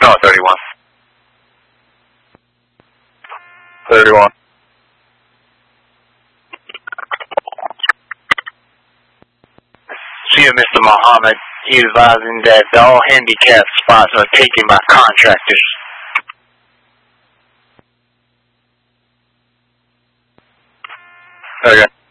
No, 31. 31. See you, Mr. Muhammad. He is advising that all handicap spots are taken by contractors. Okay.